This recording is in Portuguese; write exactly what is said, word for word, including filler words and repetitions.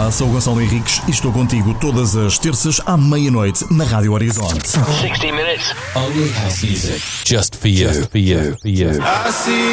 Olá, sou o Gonçalo Henriques e estou contigo todas as terças à meia-noite na Rádio Horizonte. sixty minutes. Only house music. Just for you. Just for you. For you. I see